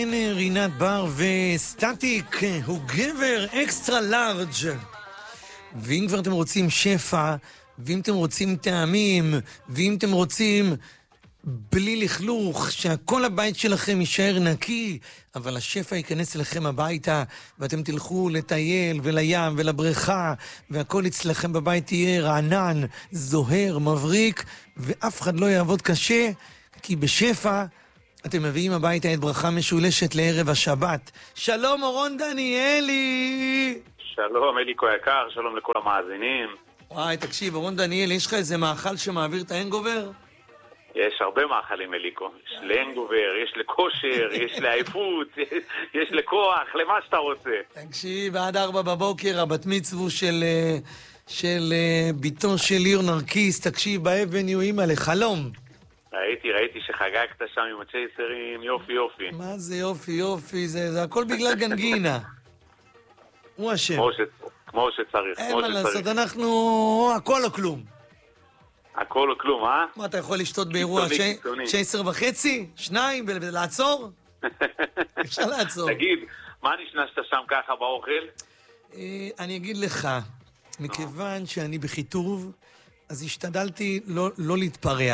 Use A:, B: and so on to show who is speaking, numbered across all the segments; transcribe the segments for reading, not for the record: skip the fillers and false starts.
A: רינת בר וסטטיק הוא גבר אקסטרה לארג'. ואם כבר אתם רוצים שפע, ואם אתם רוצים טעמים, ואם אתם רוצים בלי לכלוך, שהכל הבית שלכם יישאר נקי, אבל השפע ייכנס אליכם הביתה, ואתם תלכו לטייל ולים ולבריכה, והכל אצלכם בבית יהיה רענן, זוהר, מבריק, ואף אחד לא יעבוד קשה, כי בשפע אתם מביאים הביתה את ברכה משולשת לערב השבת. שלום אורון דניאלי.
B: שלום אליקו יקר, שלום לכל המאזינים.
A: וואי, תקשיב, אורון דניאלי, יש לך איזה מאכל שמעביר את ההנגובר?
B: יש הרבה מאכלים אליקו. יש להנגובר, יש לכושר, יש לעייפות, יש לכוח, למה שאתה רוצה.
A: תקשיב, עד 4 בבוקר, הבת מצוו של ביתו של ליר נרקיס, תקשיב, באבניו, אימא לחלום.
B: ראיתי שחגגת שם עם הצ'ייסרים, יופי.
A: מה זה יופי, זה הכל בגלל גנגינה. הוא השם.
B: כמו שצריך.
A: אין מה לעשות, אנחנו הכל או כלום.
B: הכל או כלום, אה?
A: מה, אתה יכול לשתות באירוע צ'ייסר וחצי? 2 ולעצור? אפשר לעצור.
B: תגיד, מה נשנשת שם ככה באוכל?
A: אני אגיד לך, מכיוון שאני בחיטוב, אז השתדלתי לא להתפרע.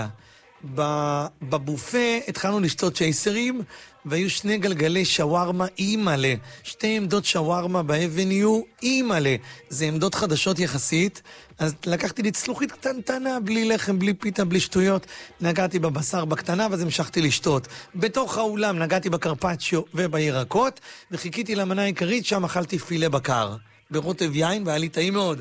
A: בבופה התחלנו לשתות צ'ייסרים, והיו 2 גלגלי שווארמה אימאלה, 2 עמדות שווארמה באבניו אימאלה. זה עמדות חדשות יחסית, אז לקחתי לי צלוחית קטנטנה, בלי לחם, בלי פיתה, בלי שטויות, נגעתי בבשר בקטנה, ואז המשכתי לשתות. בתוך האולם נגעתי בקרפצ'יו ובירקות, וחיכיתי למנה העיקרית, שם אכלתי פילה בקר, ברוטב יין, והיה לי טעים מאוד.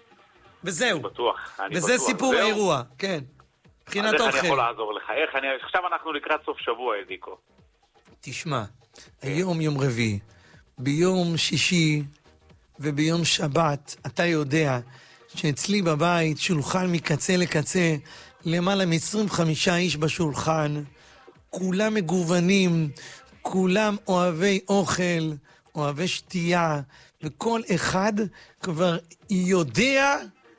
A: וזהו. וזה סיפור האירוע, כן.
B: אז איך אני יכול לעזור לך? עכשיו אנחנו לקראת סוף שבוע, אליקו.
A: תשמע, היום יום רביעי, ביום שישי וביום שבת, אתה יודע שאצלי בבית שולחן מקצה לקצה, למעלה מ-25 איש בשולחן, כולם מגוונים, כולם אוהבי אוכל, אוהבי שתייה, וכל אחד כבר יודע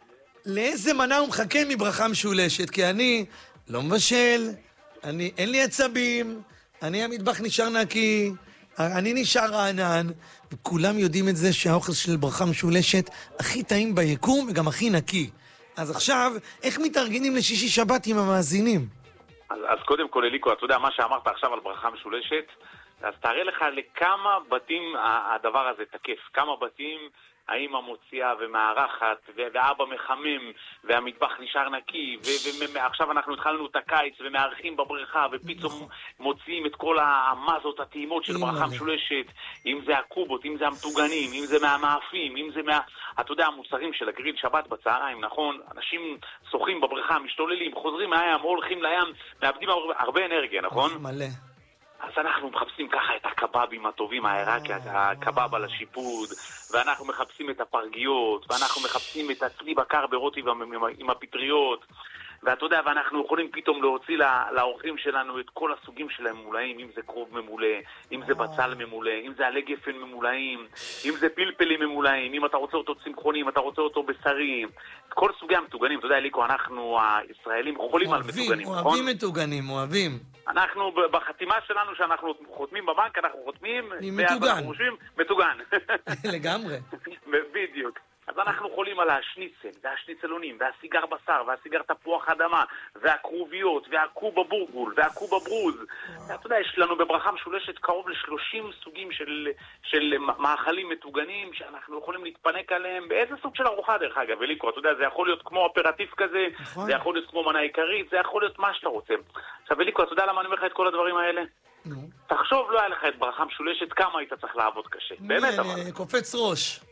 A: לאיזה מנה הוא מחכה מברכה משולשת, כי אני לא מבשל, אין לי עצבים, המטבח נשאר נקי, אני נשאר רענן, וכולם יודעים את זה שהאוכל של ברכה משולשת הכי טעים ביקום וגם הכי נקי. אז עכשיו, איך מתארגנים לשישי שבת עם המאזינים?
B: אז קודם כל, אליקו, אתה יודע מה שאמרת עכשיו על ברכה משולשת? אז תראה לך לכמה בתים הדבר הזה תקף, כמה בתים האמא מוציאה ומארחת, ואבא מחמם, והמטבח נשאר נקי, ועכשיו אנחנו התחלנו את הקיץ, ומארחים בבריכה, ופתאום מוציאים את כל המזות, הטעימות של ברכה משולשת, אם זה הקובות, אם זה המטוגנים, אם זה מהמאפים, אם זה אתה יודע, המוצרים של הגריל שבת בצהריים, נכון? אנשים שוחים בבריכה, משתוללים, חוזרים מהים, הולכים לים, מאבדים הרבה אנרגיה, נכון?
A: מלא.
B: אז אנחנו מחפשים ככה את הקבבים הטובים, העיראקי, הקבב על השיפוד, ואנחנו מחפשים את הפרגיות, ואנחנו מחפשים את הצלי בקר ברוטב עם הפטריות, ואתה יודע, ואנחנו יכולים פתאום להוציא לאורחים שלנו את כל הסוגים שלהם ממולאים, אם זה קרוב ממולא, אם זה בצל ממולא, אם זה עלי גפן ממולאים, אם זה פלפלים ממולאים, אם אתה רוצה אותו צמחוני, אם אתה רוצה אותו בשרי, כל סוגי המטוגנים. אתה יודע, אליקו, אנחנו הישראלים חולים על מטוגנים, נכון?
A: אוהבים מטוגנים, אוהבים.
B: אנחנו, בחתימה שלנו שאנחנו חותמים בבנק, אנחנו חותמים
A: מטוגן.
B: מטוגן.
A: לגמרי.
B: בדיוק. אז אנחנו חולים על השניצל, והשניצלונים, והסיגר בשר, והסיגר תפוח אדמה, והקרוביות, והקובה בורגול, והקובה ברוז. אתה יודע, יש לנו בברכה משולשת קרוב ל-30 סוגים של מאכלים מטוגנים, שאנחנו יכולים להתפנק עליהם באיזה סוג של ארוחה, דרך אגב, אליקו. אתה יודע, זה יכול להיות כמו אפרטיב כזה, זה יכול להיות כמו מנה עיקרית, זה יכול להיות מה שאתה רוצה. עכשיו, אליקו, אתה יודע למה אני אומר לך את כל הדברים האלה? תחשוב, לא היה לך את ברכה משולשת, כמה היית צריך לעבוד קשה. באמת, אבל.
A: קופץ ראש.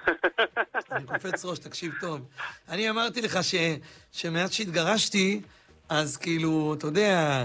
A: אני קופץ ראש, תקשיב טוב. אני אמרתי לך שמאז שהתגרשתי, אז כאילו, אתה יודע,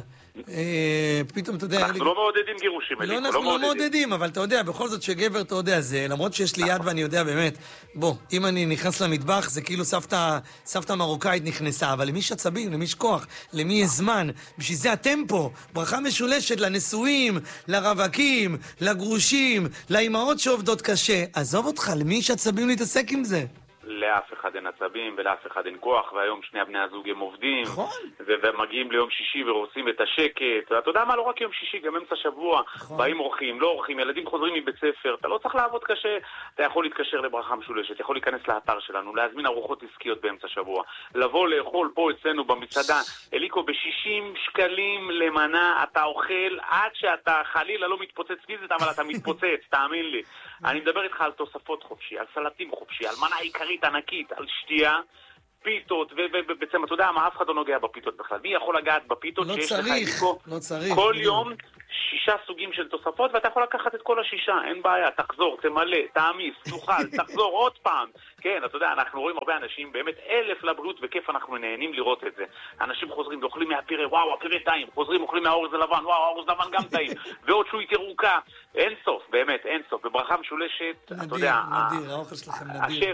A: פתאום, אתה יודע...
B: אנחנו לא מעודדים גירושים, אליקו,
A: לא, אנחנו לא מעודדים, אבל אתה יודע, בכל זאת שגבר, אתה יודע, זה, למרות שיש לי יד ואני יודע באמת, בוא, אם אני נכנס למטבח, זה כאילו סבתא מרוקאית נכנסה, אבל למי יש עצבים, למי יש כוח, למי יש זמן, בשביל זה הטמפו, ברכה משולשת לנשואים, לרווקים, לגרושים, לאימהות שעובדות קשה. עזוב אותך, למי יש עצבים להתעסק עם זה?
B: לאף אחד אין עצבים ולאף אחד אין כוח, והיום שני בני הזוג הם עובדים, ומגיעים ליום שישי ורוצים את השקט. אתה יודע מה, לא רק יום שישי, גם אמצע שבוע, באים אורחים, לא אורחים, ילדים חוזרים מבית ספר, אתה לא צריך לעבוד קשה, אתה יכול להתקשר לברכה משולשת, יכול להיכנס לאתר שלנו, להזמין ארוחות עסקיות באמצע שבוע, לבוא לאכול פה אצלנו במסעדה, אליקו, ב-60 שקלים למנה אתה אוכל עד שאתה חלילה לא מתפוצץ פיזית, אבל אתה מתפוצץ, תאמין לי. אני מדבר איתך על תוספות חופשי, על סלטים חופשי, על מנה עיקרית ענקית, על שתייה, פיתות, ובעצם אתה יודע מה, אף אחד לא נוגע בפיתות בכלל. מי יכול לגעת בפיתות שיש לך אליקו?
A: לא צריך.
B: כל יום 6 סוגים של תוספות, ואתה יכול לקחת את כל 6, אין בעיה, תחזור, תמלא, תעמיס, תאכל, תחזור עוד פעם. כן, אתה יודע, אנחנו רואים הרבה אנשים, באמת 1000 לבריאות וכיף, אנחנו נהנים לראות את זה. אנשים חוזרים ואוכלים מהפירה, וואו, הפירה טעים, חוזרים, אוכלים מהאורז הלבן, וואו, האורז הלבן גם טעים, ועוד שועית ירוקה, אין סוף, באמת, אין סוף. בברכה משולשת, אתה יודע,
A: נדיר, האוכל שלכם נדיר.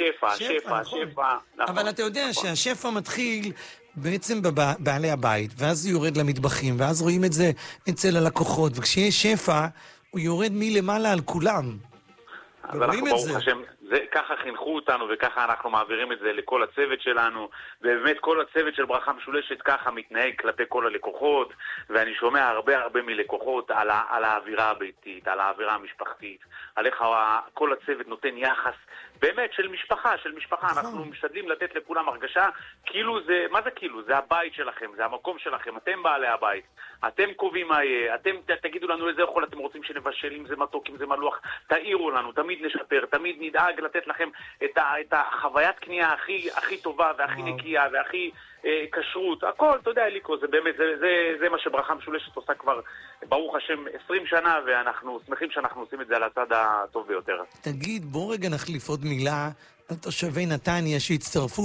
B: השפע.
A: אבל אתה יודע שהשפע מתחיל בעצם בבעלי הבית, ואז הוא יורד למטבחים, ואז רואים את זה אצל הלקוחות, וכשיש שפע, הוא יורד מלמעלה על כולם.
B: ורואים את זה. ככה חינכו אותנו וככה אנחנו מעבירים את זה לכל הצוות שלנו, ובאמת כל הצוות של ברכה משולשת ככה מתנהג כלפי כל הלקוחות, ואני שומע הרבה מלקוחות על האווירה הביתית, על האווירה המשפחתית, על איך כל הצוות נותן יחס באמת של משפחה, אנחנו משתדלים לתת לכולם הרגשה כאילו זה, מה זה כאילו? זה הבית שלכם, זה המקום שלכם, אתם בעלי הבית, אתם קובעים מה יהיה, אתם תגידו לנו איזה אוכל אתם רוצים שנבשל, אם זה מתוק, אם זה מלוח, תעירו לנו, תמיד נשפר, תמיד נדאג לתת לכם את החוויית קנייה הכי טובה והכי נקייה והכי כשרות, הכל, אתה יודע אליקו, זה באמת, זה מה שברכה משולשת עושה כבר ברוך השם 20 שנה, ואנחנו שמחים שאנחנו עושים את זה על הצד הטוב ביותר.
A: תגיד, בוא רגע נחליף עוד מילה על תושבי נתניה שהצטרפו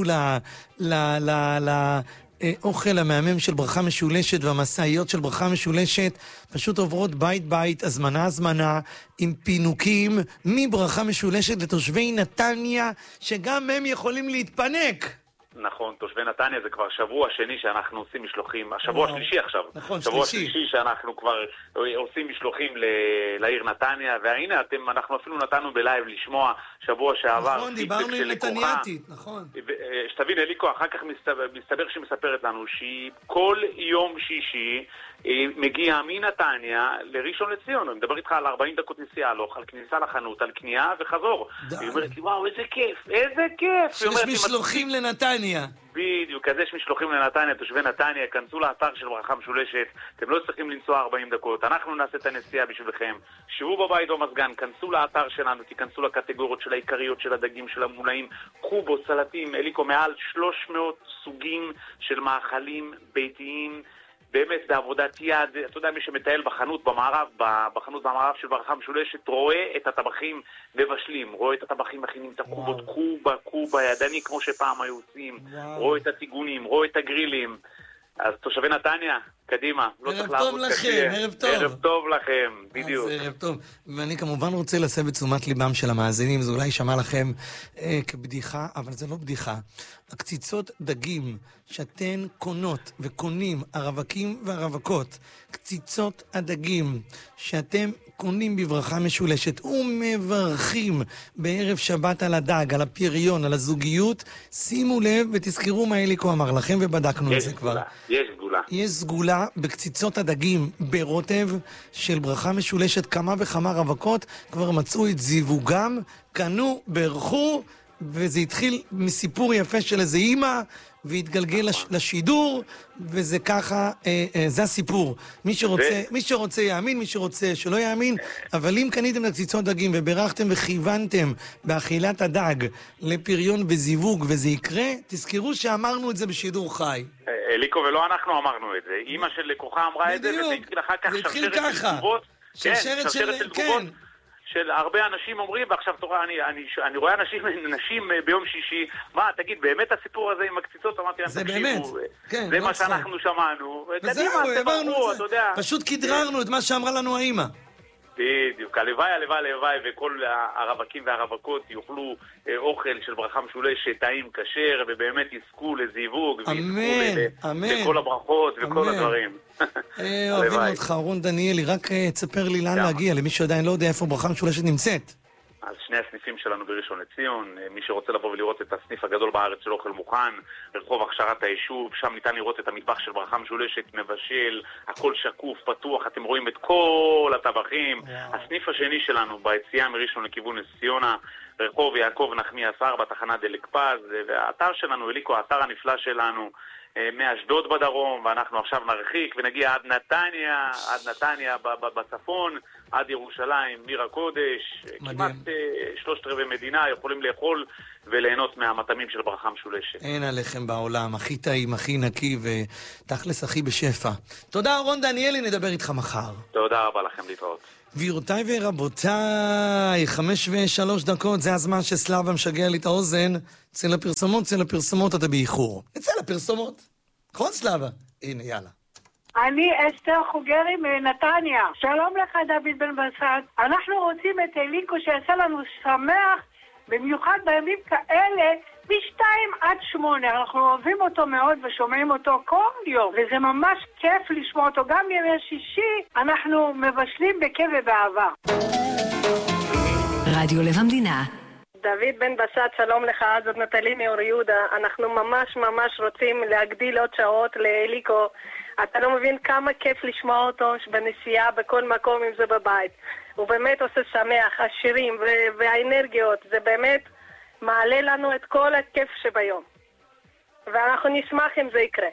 A: לאוכל המהמם של ברכה משולשת, והמסעיות של ברכה משולשת פשוט עוברות בית הזמנה עם פינוקים מברכה משולשת לתושבי נתניה, שגם הם יכולים להתפנק.
B: נכון, תושבי נתניה זה כבר שבוע שני שאנחנו עושים משלוחים, השבוע השלישי עכשיו.
A: נכון,
B: שבוע שלישי שאנחנו כבר עושים משלוחים לעיר נתניה, והנה אנחנו אפילו נתנו בלייב לשמוע שבוע שעבר.
A: נכון, דיברנו עם נתניאתית, נכון.
B: שתבין אליקו, אחר כך מסתבר שהיא מספרת לנו שהיא כל יום שישי מגיעה מנתניה לראשון לציון. אני מדבר איתך על 40 דקות נסיעה הלוך, על כניסה לחנות, על קנייה וחזור. היא אומרת לי, וואו, איזה כיף.
A: שיש משלוחים לנתניה.
B: בדיוק, אז יש משלוחים לנתניה, תושבי נתניה, כנסו לאתר של ברכה משולשת, אתם לא צריכים לנסוע 40 דקות, אנחנו נעשה את הנסיעה בשבילכם, שבו בבית או מזגן, כנסו לאתר שלנו, תיכנסו לקטגוריות של העיקריות, של הדגים, של המולאים, קובו, סלטים, אליקו, מעל 300 סוגים של מאכלים ביתיים, באמת בעבודת יד. אתה יודע, מי שמטייל בחנות במערב של ברכה משולשת רואה את הטבחים מבשלים, רואה את הטבחים מכינים את הקובות קובה ידני כמו שפעם היו עושים, רואה את הטיגונים, רואה את הגרילים. אז תושבי נתניה, קדימה, לא צריך לעבוד קשה. ערב טוב לכם, בדיוק.
A: ערב טוב. ואני כמובן רוצה להסב את תשומת ליבם של המאזינים, זה אולי שמע לכם כבדיחה, אבל זה לא בדיחה. הקציצות דגים שאתן קונות וקונים, הרווקים והרווקות, קציצות הדגים שאתם קונים בברכה משולשת ומברכים בערב שבת על הדג, על הפריון, על הזוגיות, שימו לב ותזכרו מה אליקו אמר לכם, ובדקנו את זה כבר. יש סגולה בקציצות הדגים ברוטב של ברכה משולשת, כמה וכמה רווקות כבר מצאו את זיווגם, קנו, ברכו, וזה התחיל מסיפור יפה של איזה אימא, והתגלגל לשידור, וזה ככה, זה הסיפור. מי שרוצה יאמין, מי שרוצה שלא יאמין, אבל אם קניתם לקציצות דגים וברכתם וכיוונתם באכילת הדג לפריון וזיווג וזה יקרה, תזכרו שאמרנו את זה בשידור חי.
B: אליקו, ולא אנחנו אמרנו את זה. אמא של לקוחה אמרה את זה, וזה התחיל אחר כך שרשרת של תגובות.
A: שרשרת של תגובות.
B: של הרבה אנשים אומרים, ועכשיו אני רואה אנשים ביום שישי, מה, תגיד, באמת הסיפור הזה עם הקציצות? אמרתי להם,
A: זה באמת, כן,
B: זה מה שאנחנו שמענו,
A: וזהו, העברנו את זה, פשוט כדררנו את מה שאמרה לנו האמא.
B: בדיוק, הלוואי וכל הרווקים והרווקות יאכלו אוכל של ברכה משולשת, טעים כשר, ובאמת יזכו לזיווג,
A: אמן,
B: לכל הברכות וכל הדברים.
A: אוהבים אותך, רון דניאלי, רק תספר לי לאן להגיע, למי שעדיין לא יודע איפה ברכה משולשת נמצאת.
B: אז שני הסניפים שלנו בראשון לציון, מי שרוצה לבוא ולראות את הסניף הגדול בארץ של אוכל מוכן, רחוב הכשרת היישוב, שם ניתן לראות את המטבח של ברכה משולשת, מבשל, הכל שקוף, פתוח, אתם רואים את כל הטבחים. הסניף השני שלנו ביציאה מראשון לכיוון נס ציונה, רחוב יעקב נחמיאס 4, תחנת דלק פז, והאתר שלנו, אליקו, האתר הנפלא שלנו, מאשדוד בדרום, ואנחנו עכשיו נרחיק ונגיע עד נתניה בצפון, עד ירושלים, עיר הקודש, כמעט 3/4 מדינה יכולים לאכול וליהנות מהמטעמים של ברכה משולשת.
A: אין עליכם בעולם, הכי טעים, הכי נקי ותכלס הכי בשפע. תודה רון דניאלי, נדבר איתך מחר.
B: תודה רבה לכם, להתראות.
A: גבירותיי ורבותיי, 5:03, זה הזמן שסלאבה משגע לי את האוזן. צא לפרסומות, אתה באיחור. נצא לפרסומות. נכון סלאבה? הנה, יאללה.
C: אני אסתר חוגרי מנתניה. שלום לך דוד בן בסט. אנחנו רוצים את אליקו שיעשה לנו שמח, במיוחד בימים כאלה, מ-2-8. אנחנו אוהבים אותו מאוד ושומעים אותו כל יום, וזה ממש כיף לשמוע אותו. גם ימי שישי אנחנו מבשלים בכיף ובאהבה.
D: רדיו לב המדינה.
E: דוד בן בסט, שלום לך, זאת נטלי מאור יהודה. אנחנו ממש רוצים להגדיל עוד שעות לאליקו. אתה לא מבין כמה כיף לשמוע אותו בנסיעה, בכל מקום, אם זה בבית. הוא באמת עושה שמח, השירים והאנרגיות, זה באמת מעלה לנו את כל הכיף שביום. ואנחנו נשמח אם זה יקרה.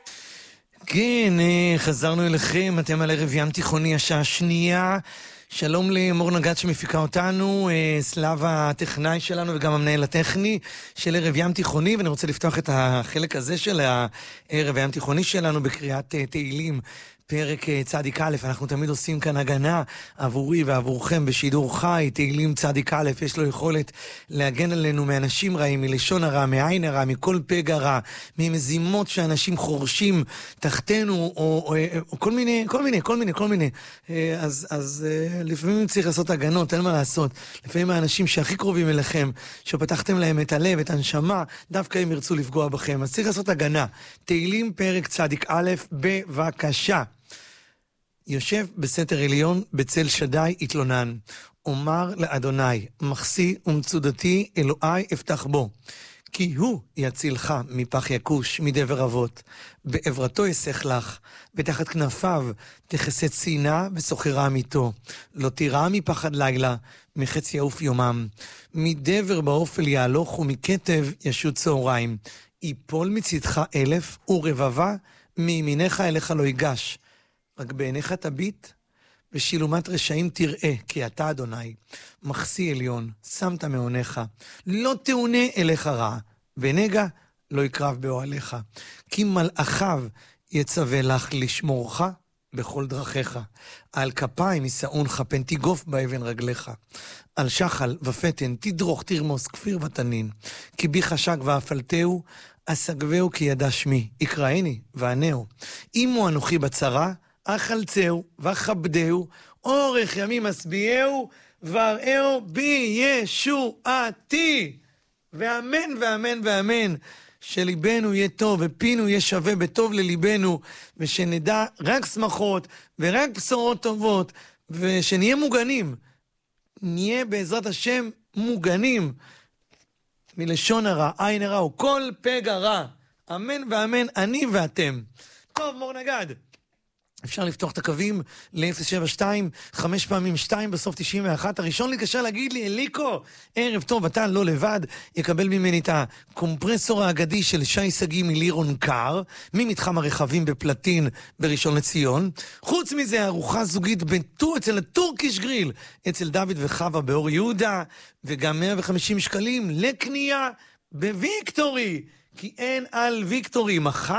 A: כן, חזרנו אליכם, אתם על ערב ים תיכוני, השעה שנייה. שלום למור נגד שמפיקה אותנו, סלאבה הטכנאי שלנו וגם המנהל הטכני של ערב ים תיכוני, ואני רוצה לפתוח את החלק הזה של הערב ים תיכוני שלנו בקריאת תהילים. פרק צדיק א', אנחנו תמיד עושים כאן הגנה עבורי ועבורכם בשידור חי. תהילים צדיק א', יש לו יכולת להגן עלינו מאנשים רעים, מלשון הרע, מעין הרע, מכל פגע רע, ממזימות שאנשים חורשים תחתנו, או כל מיני. אז לפעמים צריך לעשות הגנות, אין מה לעשות. לפעמים האנשים שהכי קרובים אליכם, שפתחתם להם את הלב, את הנשמה, דווקא הם ירצו לפגוע בכם. אז צריך לעשות הגנה. תהילים פרק צדיק א', בבקשה. יושב בסתר עליון, בצל שדי התלונן. אומר לאדוני, מחסי ומצודתי אלוהי אפתח בו. כי הוא יצילך מפח יקוש, מדבר אבות. בעברתו יסך לך, ותחת כנפיו תכסה צינה וסוחרה אמיתו. לא תירא מפחד לילה, מחץ יעוף יומם. מדבר באופל יהלוך ומכתב ישוט צהריים. יפול מצדך 1000 ורבבה, מימינך אליך לא ייגש. רק בעיניך תביט, ושילומת רשעים תראה, כי אתה אדוני, מחסי עליון, שמת מעונך, לא תאונה אליך רע, ונגע לא יקרב באוהליך, כי מלאכיו יצווה לך לשמורך בכל דרכיך, על כפיים ישאונך, פן תיגוף באבן רגליך, על שחל ופתן תדרוך תרמוס כפיר ותנין, כי בי חשק ואפלתהו, אסגבהו כי ידע שמי, יקראני וענהו, אימו אנוכי בצרה, אכלצהו וכבדהו, אורך ימים אשביעהו, וראהו בי ישועתי. ואמן ואמן ואמן, שליבנו יהיה טוב ופינו יהיה שווה בטוב לליבנו, ושנדע רק שמחות ורק בשורות טובות, ושנהיה מוגנים. נהיה בעזרת השם מוגנים מלשון הרע, עין הרע וכל פגע רע. אמן ואמן, אני ואתם. טוב, מור נגד, אפשר לפתוח את הקווים ל-072, 5 פעמים 2 בסוף 91. הראשון להתקשר להגיד לי, אליקו, ערב טוב, אתה לא לבד, יקבל ממני את הקומפרסור האגדי של שי סגי מלירון קר, ממתחם הרכבים בפלטין בראשון לציון. חוץ מזה, ארוחה זוגית אצל הטורקיש גריל, אצל דוד וחווה באור יהודה, וגם 150 שקלים לקנייה בוויקטורי, כי אין על ויקטורי.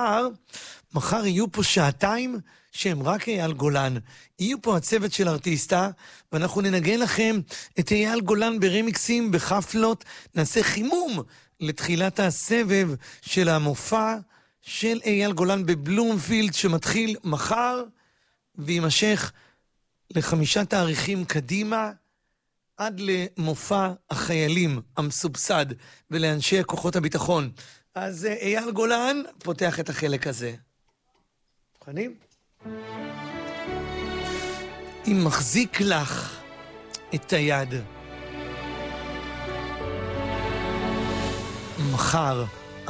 A: מחר יהיו פה שעתיים שהם רק אייל גולן. יהיו פה הצוות של ארטיסטה, ואנחנו ננגן לכם את אייל גולן ברמיקסים, בחפלות. נעשה חימום לתחילת הסבב של המופע של אייל גולן בבלומפילד, שמתחיל מחר וימשך ל5 תאריכים קדימה, עד למופע החיילים המסובסד ולאנשי כוחות הביטחון. אז אייל גולן פותח את החלק הזה. מוכנים? אם מחזיק לך את היד, מחר, 4-6,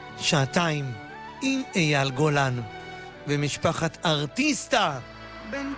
A: שעתיים, עם אייל גולן ומשפחת ארטיסטה.